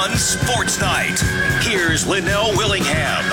One Sports Night. Here's Linnell Willingham.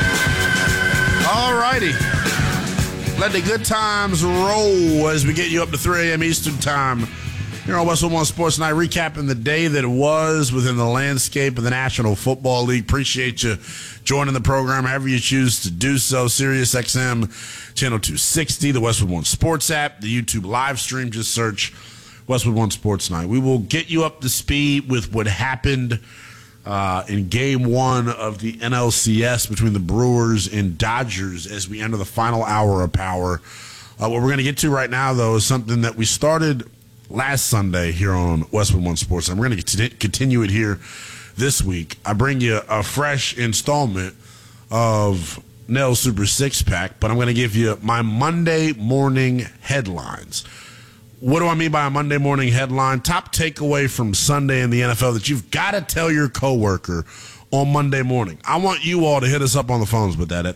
All righty. Let the good times roll as we get you up to 3 a.m. Eastern Time. Here on Westwood One Sports Night, recapping the day that was within the landscape of the National Football League. Appreciate you joining the program, however you choose to do so. Sirius XM, Channel 260, the Westwood One Sports app, the YouTube live stream. Just search Westwood One Sports Night. We will get you up to speed with what happened in Game 1 of the NLCS between the Brewers and Dodgers as we enter the final hour of power. What we're going to get to right now, though, is something that we started last Sunday here on Westwood One Sports. And we're going to continue it here this week. I bring you a fresh installment of Nell's Super Six Pack, but I'm going to give you my Monday morning headlines. What do I mean by a Monday morning headline? Top takeaway from Sunday in the NFL that you've got to tell your coworker on Monday morning. I want you all to hit us up on the phones with that at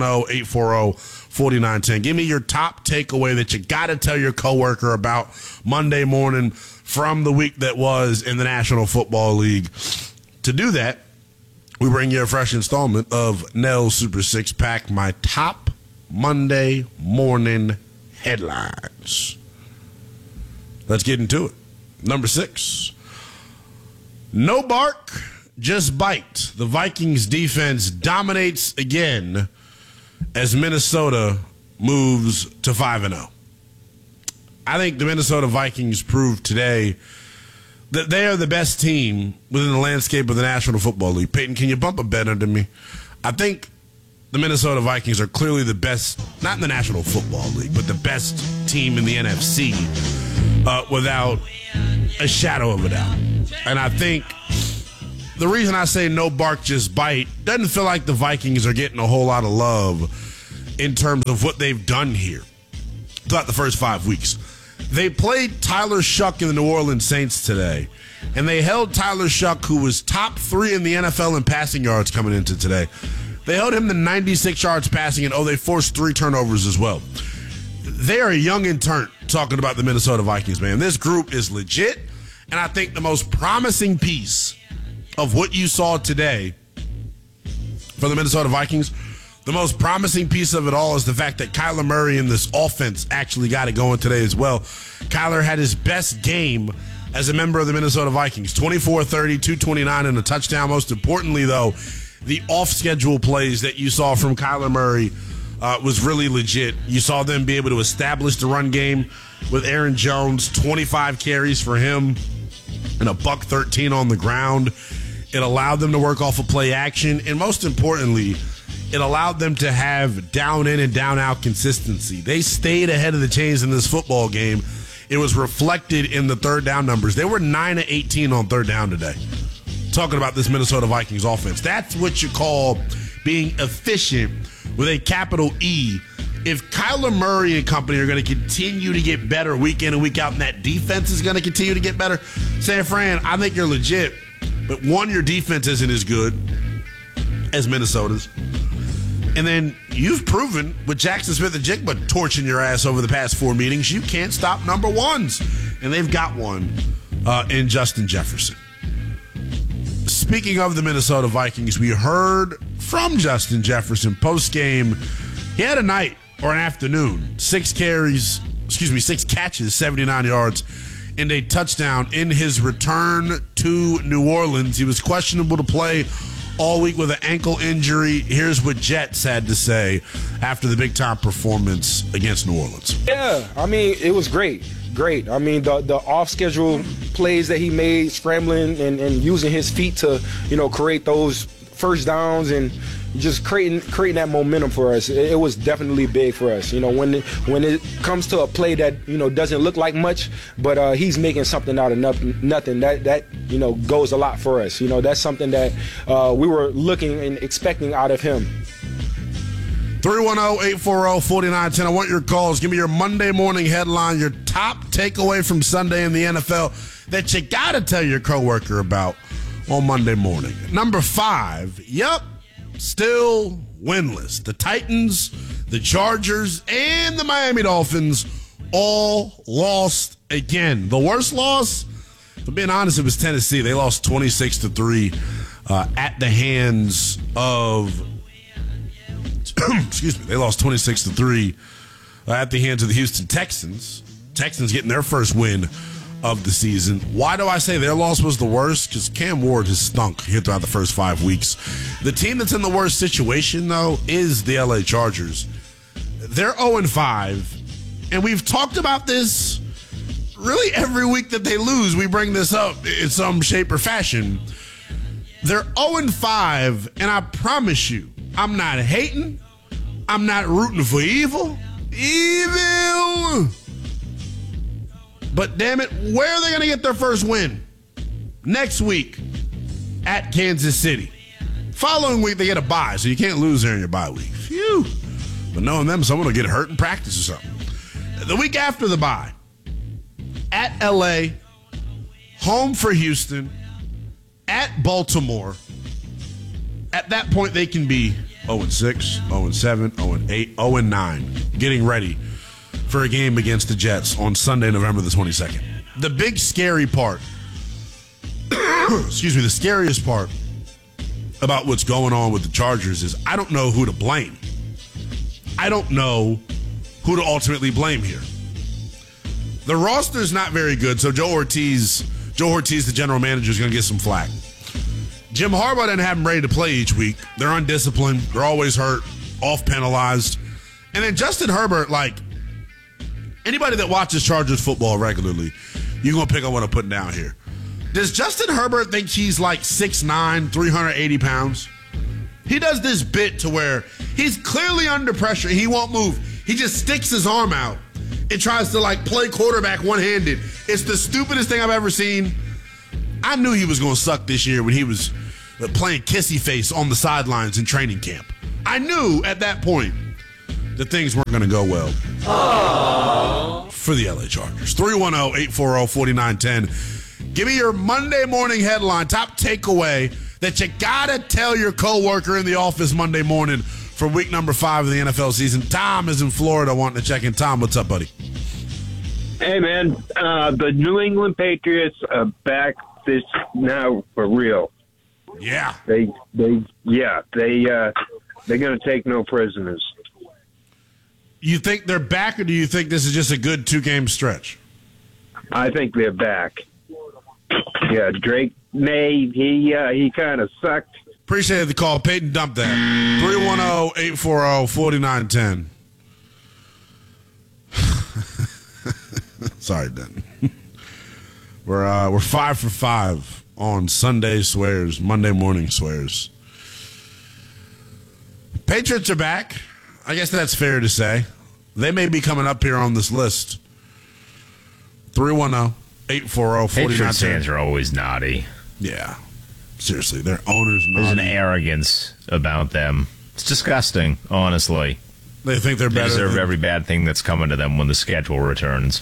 310-840-4910. Give me your top takeaway that you got to tell your coworker about Monday morning from the week that was in the National Football League. To do that, we bring you a fresh installment of Nell's Super Six Pack, my top Monday morning headlines. Let's get into it. Number 6. No bark, just bite. The Vikings defense dominates again as Minnesota moves to 5-0. I think the Minnesota Vikings proved today that they are the best team within the landscape of the National Football League. Peyton, can you bump a bet under me? I think the Minnesota Vikings are clearly the best, not in the National Football League, but the best team in the NFC without a shadow of a doubt. And I think the reason I say no bark, just bite, doesn't feel like the Vikings are getting a whole lot of love in terms of what they've done here throughout the first 5 weeks. They played Tyler Shough in the New Orleans Saints today, and they held Tyler Shough, who was top 3 in the NFL in passing yards coming into today. They held him to 96 yards passing, and they forced 3 turnovers as well. They are young and turnt talking about the Minnesota Vikings, man. This group is legit, and I think the most promising piece of what you saw today for the Minnesota Vikings, the most promising piece of it all is the fact that Kyler Murray and this offense actually got it going today as well. Kyler had his best game as a member of the Minnesota Vikings, 24-30, 229, and a touchdown. Most importantly, though, the off-schedule plays that you saw from Kyler Murray was really legit. You saw them be able to establish the run game with Aaron Jones, 25 carries for him and a $113 on the ground. It allowed them to work off of play action, and most importantly, it allowed them to have down in and down out consistency. They stayed ahead of the chains in this football game. It was reflected in the third down numbers. They were 9 of 18 on third down today. Talking about this Minnesota Vikings offense. That's what you call being efficient with a capital E. If Kyler Murray and company are going to continue to get better week in and week out, and that defense is going to continue to get better, San Fran, I think you're legit. But one, your defense isn't as good as Minnesota's. And then you've proven with Jackson Smith-Njigba torching your ass over the past 4 meetings, you can't stop number ones. And they've got one in Justin Jefferson. Speaking of the Minnesota Vikings, we heard from Justin Jefferson post-game. He had a night or an afternoon, 6 catches, 79 yards, and a touchdown in his return to New Orleans. He was questionable to play all week with an ankle injury. Here's what Jets had to say after the big-time performance against New Orleans. Yeah, I mean, it was great. I mean, the off-schedule plays that he made, scrambling and using his feet to, create those first downs and just creating that momentum for us. It was definitely big for us. When it comes to a play that doesn't look like much, but he's making something out of nothing. That goes a lot for us. That's something that we were looking and expecting out of him. 310-840-4910. I want your calls. Give me your Monday morning headline, your top takeaway from Sunday in the NFL that you got to tell your coworker about on Monday morning. Number 5, still winless. The Titans, the Chargers, and the Miami Dolphins all lost again. The worst loss But being honest, it was Tennessee. They lost 26-3 at the hands of excuse me. They lost 26-3 at the hands of the Houston Texans. Texans getting their first win of the season. Why do I say their loss was the worst? Because Cam Ward has stunk here throughout the first 5 weeks. The team that's in the worst situation, though, is the LA Chargers. They're 0-5, and we've talked about this really every week that they lose. We bring this up in some shape or fashion. They're 0-5, and I promise you, I'm not hating. I'm not rooting for evil. But damn it, where are they going to get their first win? Next week at Kansas City. Following week, they get a bye, so you can't lose there in your bye week. Phew. But knowing them, someone will get hurt in practice or something. The week after the bye, at L.A., home for Houston, at Baltimore. At that point, they can be 0-6, 0-7, 0-8, 0-9, getting ready for a game against the Jets on Sunday, November the 22nd. The big scary part, excuse me, the scariest part about what's going on with the Chargers is I don't know who to blame. I don't know who to ultimately blame here. The roster's not very good, so Joe Ortiz, the general manager, is going to get some flack. Jim Harbaugh didn't have them ready to play each week. They're undisciplined. They're always hurt, off penalized. And then Justin Herbert, like, anybody that watches Chargers football regularly, you're going to pick on what I'm putting down here. Does Justin Herbert think he's like 6'9", 380 pounds? He does this bit to where he's clearly under pressure. He won't move. He just sticks his arm out and tries to, like, play quarterback one-handed. It's the stupidest thing I've ever seen. I knew he was going to suck this year when he was playing kissy face on the sidelines in training camp. I knew at that point that things weren't going to go well for the LA Chargers. 310-840-4910. Give me your Monday morning headline, top takeaway that you got to tell your coworker in the office Monday morning for week number 5 of the NFL season. Tom is in Florida wanting to check in. Tom, what's up, buddy? Hey, man. The New England Patriots are back this now for real. Yeah. They're going to take no prisoners. You think they're back, or do you think this is just a good 2-game stretch? I think they're back. Yeah, Drake May, he kind of sucked. Appreciate the call. Peyton, dump that. 310-840-4910. Sorry, Denton. We're 5 for 5 on Sunday swears, Monday morning swears. Patriots are back. I guess that's fair to say. They may be coming up here on this list. 310-840-4910. Patriots fans are always naughty. Yeah. Seriously, their owners naughty. There's an arrogance about them. It's disgusting, honestly. They think they're better. They deserve every bad thing that's coming to them when the schedule returns.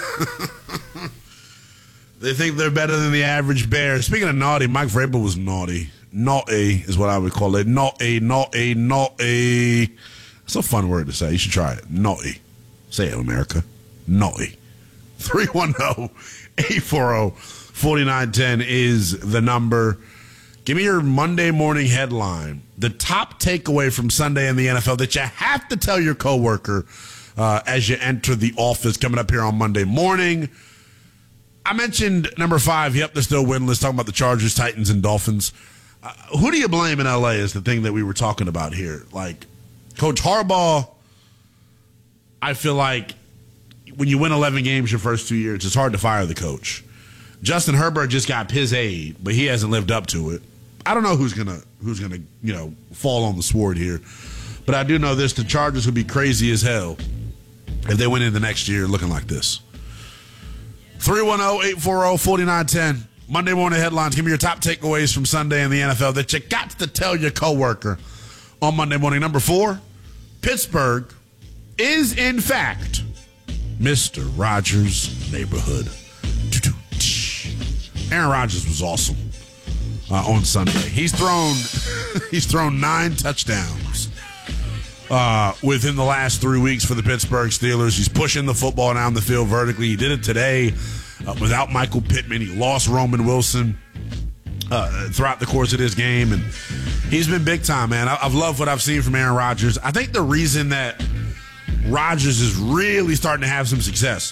They think they're better than the average bear. Speaking of naughty, Mike Vrabel was naughty. Naughty is what I would call it. Naughty. It's a fun word to say. You should try it. Naughty. Say it, America. Naughty. 310-840-4910 is the number. Give me your Monday morning headline. The top takeaway from Sunday in the NFL that you have to tell your coworker as you enter the office coming up here on Monday morning. I mentioned number 5. Yep, they're still winless. Talking about the Chargers, Titans, and Dolphins. Who do you blame in L.A. is the thing that we were talking about here. Like, Coach Harbaugh, I feel like when you win 11 games your first 2 years, it's hard to fire the coach. Justin Herbert just got his aid, but he hasn't lived up to it. I don't know who's gonna fall on the sword here, but I do know this: the Chargers would be crazy as hell if they went into next year looking like this. 310-840-4910. Monday morning headlines. Give me your top takeaways from Sunday in the NFL that you got to tell your coworker on Monday morning. Number 4, Pittsburgh is in fact Mr. Rodgers' neighborhood. Aaron Rodgers was awesome on Sunday. He's thrown 9 touchdowns within the last 3 weeks for the Pittsburgh Steelers. He's pushing the football down the field vertically. He did it today without Michael Pittman. He lost Roman Wilson throughout the course of this game, and he's been big time, man. I've loved what I've seen from Aaron Rodgers. I think the reason that Rodgers is really starting to have some success,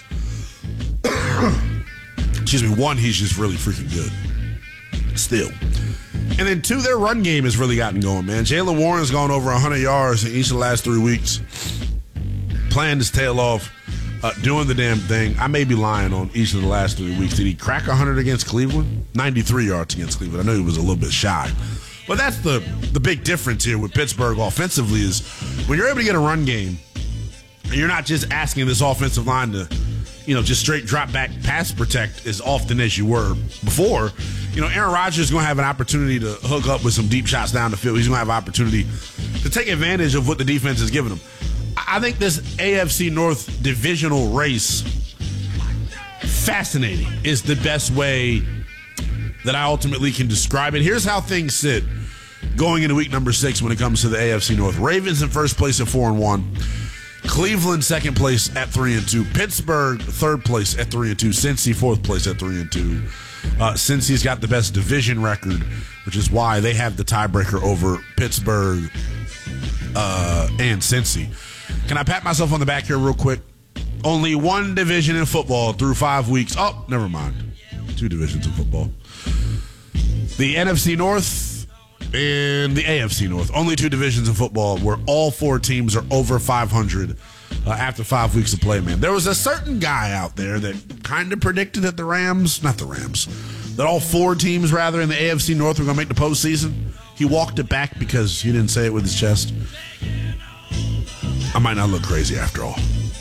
excuse me, one, he's just really freaking good still. And then two, their run game has really gotten going, man. Jaylen Warren's gone over 100 yards in each of the last 3 weeks, playing his tail off, doing the damn thing. I may be lying on each of the last 3 weeks. Did he crack 100 against Cleveland? 93 yards against Cleveland. I know he was a little bit shy. But that's the big difference here with Pittsburgh offensively is when you're able to get a run game, and you're not just asking this offensive line to, just straight drop back pass protect as often as you were before. Aaron Rodgers is going to have an opportunity to hook up with some deep shots down the field. He's going to have an opportunity to take advantage of what the defense is giving him. I think this AFC North divisional race, fascinating, is the best way that I ultimately can describe it. Here's how things sit going into week number 6 when it comes to the AFC North. Ravens in first place at 4-1. Cleveland second place at 3-2. Pittsburgh third place at 3-2. Cincy fourth place at 3-2. Cincy's got the best division record, which is why they have the tiebreaker over Pittsburgh and Cincy. Can I pat myself on the back here real quick? Only one division in football through 5 weeks. Oh, never mind. 2 divisions in football. The NFC North and the AFC North. Only 2 divisions in football where all 4 teams are over 500 after 5 weeks of play, man. There was a certain guy out there that kind of predicted that that all 4 teams, rather, in the AFC North were going to make the postseason. He walked it back because he didn't say it with his chest. I might not look crazy after all.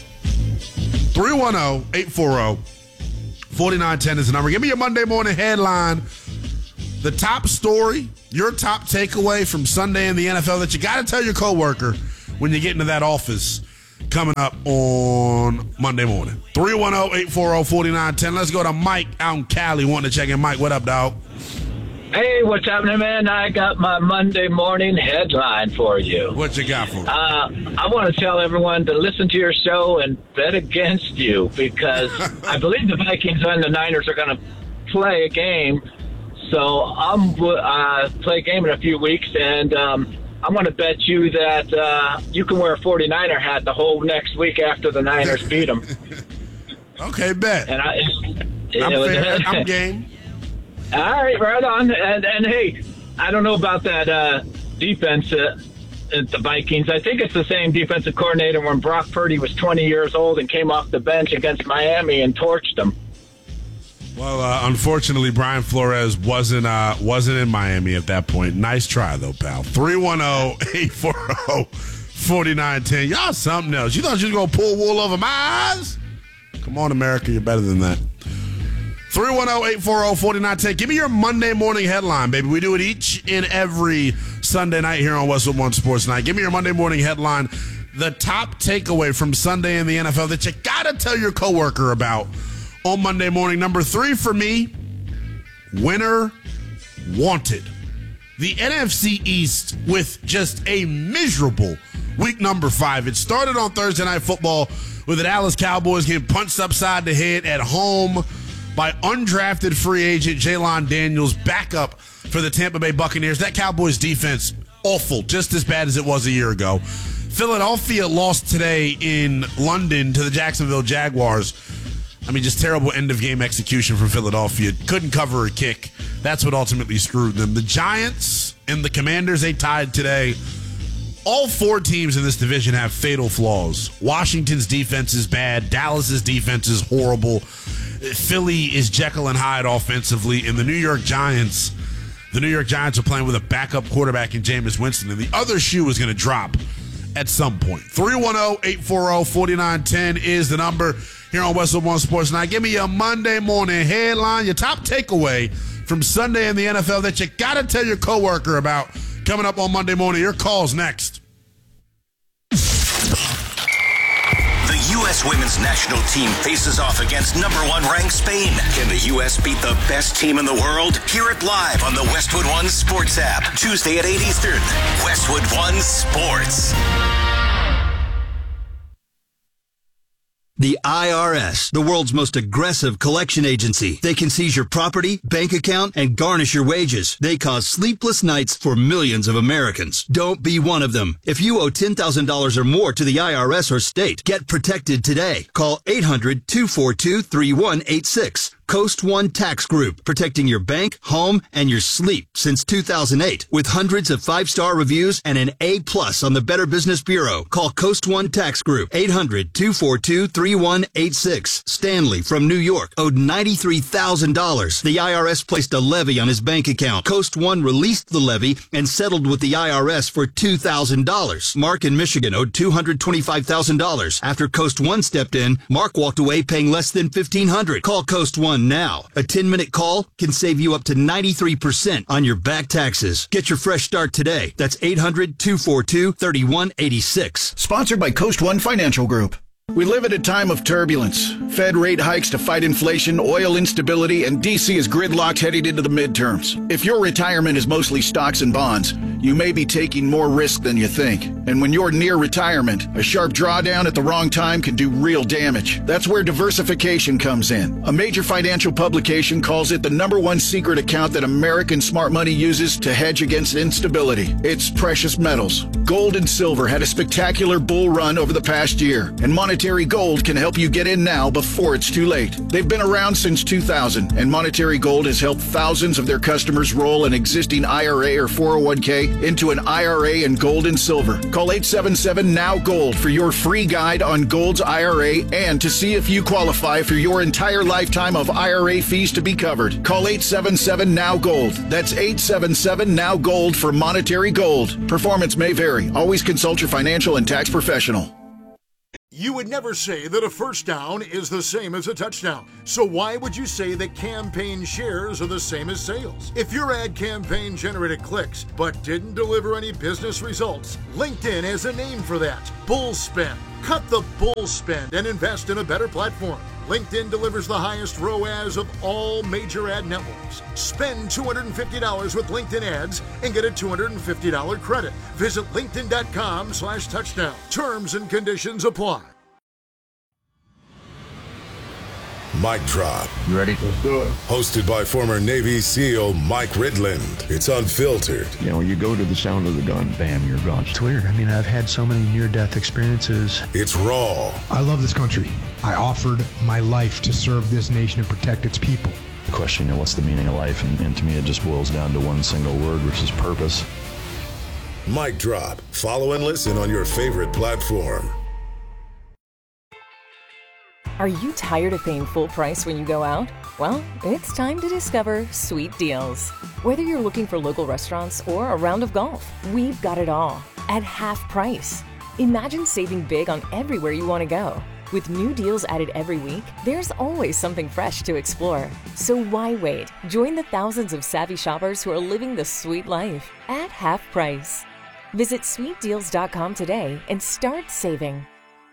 310-840-4910 is the number. Give me your Monday morning headline. The top story, your top takeaway from Sunday in the NFL that you got to tell your coworker when you get into that office coming up on Monday morning. 310-840-4910. Let's go to Mike out in Cali wanting to check in. Mike, what up, dog? Hey, what's happening, man? I got my Monday morning headline for you. What you got for me? I want to tell everyone to listen to your show and bet against you because I believe the Vikings and the Niners are going to play a game. So I'm play a game in a few weeks, and I'm going to bet you that you can wear a 49er hat the whole next week after the Niners beat them. Okay, bet. And I'm game. All right, right on. And hey, I don't know about that defense at the Vikings. I think it's the same defensive coordinator when Brock Purdy was 20 years old and came off the bench against Miami and torched them. Well, unfortunately, Brian Flores wasn't in Miami at that point. Nice try, though, pal. 310-840-4910. Y'all something else. You thought you was going to pull wool over my eyes? Come on, America. You're better than that. 310-840-4910. Give me your Monday morning headline, baby. We do it each and every Sunday night here on Westwood One Sports Night. Give me your Monday morning headline. The top takeaway from Sunday in the NFL that you got to tell your coworker about on Monday morning. Number 3 for me, winner wanted. The NFC East with just a miserable week number 5. It started on Thursday Night Football with the Dallas Cowboys getting punched upside the head at home by undrafted free agent Jalon Daniels, backup for the Tampa Bay Buccaneers. That Cowboys defense, awful, just as bad as it was a year ago. Philadelphia lost today in London to the Jacksonville Jaguars. I mean, just terrible end-of-game execution from Philadelphia. Couldn't cover a kick. That's what ultimately screwed them. The Giants and the Commanders, they tied today. All 4 teams in this division have fatal flaws. Washington's defense is bad. Dallas's defense is horrible. Philly is Jekyll and Hyde offensively. And the New York Giants are playing with a backup quarterback in Jameis Winston. And the other shoe is going to drop at some point. 310-840-4910 is the number here on Westwood One Sports Night. Give me your Monday morning headline, your top takeaway from Sunday in the NFL that you got to tell your coworker about coming up on Monday morning. Your call's next. The U.S. women's national team faces off against number 1 ranked Spain. Can the U.S. beat the best team in the world? Hear it live on the Westwood One Sports app. Tuesday at 8 Eastern. Westwood 1 Sports. The IRS, the world's most aggressive collection agency. They can seize your property, bank account, and garnish your wages. They cause sleepless nights for millions of Americans. Don't be one of them. If you owe $10,000 or more to the IRS or state, get protected today. Call 800-242-3186. Coast One Tax Group, protecting your bank, home, and your sleep since 2008. With hundreds of 5-star reviews and an A+ on the Better Business Bureau. Call Coast One Tax Group, 800-242-3186. Stanley from New York owed $93,000. The IRS placed a levy on his bank account. Coast One released the levy and settled with the IRS for $2,000. Mark in Michigan owed $225,000. After Coast One stepped in, Mark walked away paying less than $1,500. Call Coast One now. A 10-minute call can save you up to 93% on your back taxes. Get your fresh start today. That's 800-242-3186. Sponsored by Coast One Financial Group. We live at a time of turbulence. Fed rate hikes to fight inflation, oil instability, and D.C. is gridlocked heading into the midterms. If your retirement is mostly stocks and bonds, you may be taking more risk than you think. And when you're near retirement, a sharp drawdown at the wrong time can do real damage. That's where diversification comes in. A major financial publication calls it the #1 secret account that American smart money uses to hedge against instability. It's precious metals. Gold and silver had a spectacular bull run over the past year, and Monetary Gold can help you get in now before it's too late. They've been around since 2000, and Monetary Gold has helped thousands of their customers roll an existing IRA or 401k into an IRA in gold and silver. Call 877-NOW-GOLD for your free guide on Gold's IRA and to see if you qualify for your entire lifetime of IRA fees to be covered. Call 877-NOW-GOLD. That's 877-NOW-GOLD for Monetary Gold. Performance may vary. Always consult your financial and tax professional. You would never say that a first down is the same as a touchdown. So why would you say that campaign shares are the same as sales? If your ad campaign generated clicks but didn't deliver any business results, LinkedIn has a name for that: bull spend. Cut the bull spend and invest in a better platform. LinkedIn delivers the highest ROAS of all major ad networks. Spend $250 with LinkedIn ads and get a $250 credit. Visit linkedin.com/touchdown. Terms and conditions apply. Mic Drop. You ready? Let's do it. Hosted by former Navy SEAL Mike Ridland. It's unfiltered. You know, you go to the sound of the gun, bam, you're gone. It's weird. I mean, I've had so many near-death experiences. It's raw. I love this country. I offered my life to serve this nation and protect its people. The question, you know, what's the meaning of life? And to me, it just boils down to one single word, which is purpose. Mic Drop. Follow and listen on your favorite platform. Are you tired of paying full price when you go out? Well, it's time to discover Sweet Deals. Whether you're looking for local restaurants or a round of golf, we've got it all at half price. Imagine saving big on everywhere you want to go. With new deals added every week, there's always something fresh to explore. So why wait? Join the thousands of savvy shoppers who are living the sweet life at half price. Visit sweetdeals.com today and start saving.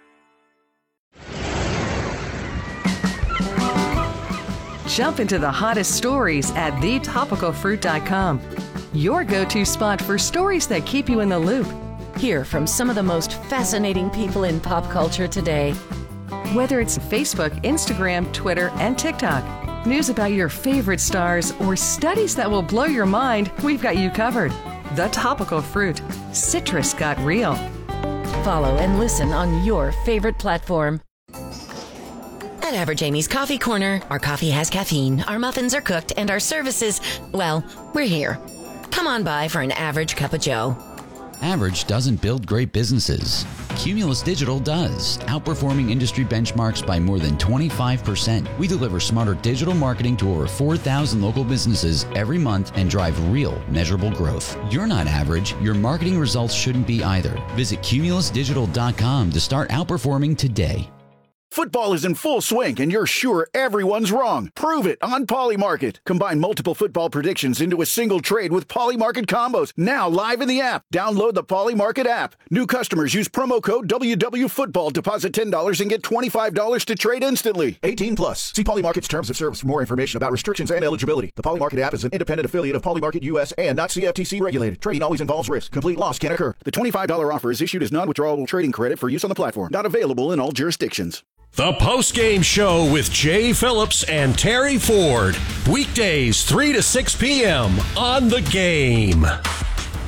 Jump into the hottest stories at thetopicalfruit.com. Your go-to spot for stories that keep you in the loop. Hear from some of the most fascinating people in pop culture today. Whether it's Facebook, Instagram, Twitter, and TikTok, news about your favorite stars, or studies that will blow your mind, we've got you covered. The Topical Fruit. Citrus got real. Follow and listen on your favorite platform. At Average Amy's Coffee Corner, our coffee has caffeine, our muffins are cooked, and our services, well, we're here. Come on by for an average cup of joe. Average doesn't build great businesses. Cumulus Digital does, outperforming industry benchmarks by more than 25%. We deliver smarter digital marketing to over 4,000 local businesses every month and drive real, measurable growth. You're not average. Your marketing results shouldn't be either. Visit cumulusdigital.com to start outperforming today. Football is in full swing, and you're sure everyone's wrong. Prove it on Polymarket. Combine multiple football predictions into a single trade with Polymarket combos. Now live in the app. Download the Polymarket app. New customers use promo code WWFootball. Deposit $10 and get $25 to trade instantly. 18 plus. See Polymarket's terms of service for more information about restrictions and eligibility. The Polymarket app is an independent affiliate of Polymarket US and not CFTC regulated. Trading always involves risk. Complete loss can occur. The $25 offer is issued as non-withdrawable trading credit for use on the platform. Not available in all jurisdictions. The Post-Game Show with Jay Phillips and Terry Ford. Weekdays 3 to 6 p.m. on The Game.